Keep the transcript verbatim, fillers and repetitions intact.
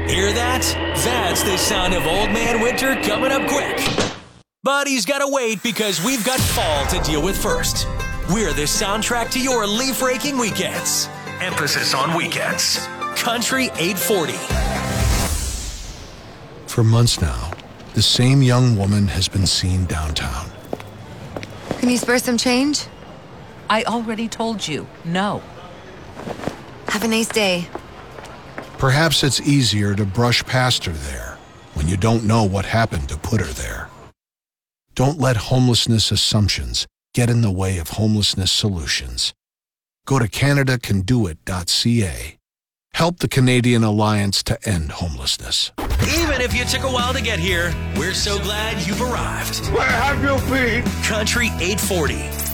Hear that? That's the sound of Old Man Winter coming up quick. But he's got to wait because we've got fall to deal with first. We're the soundtrack to your leaf-raking weekends. Emphasis on weekends. Country eight forty. For months now, the same young woman has been seen downtown. Can you spare some change? I already told you, no. Have a nice day. Perhaps it's easier to brush past her there when you don't know what happened to put her there. Don't let homelessness assumptions get in the way of homelessness solutions. Go to Canada Can Do It dot C A. Help the Canadian Alliance to End Homelessness. Even if you took a while to get here, we're so glad you've arrived. Where have you been? Country eight forty.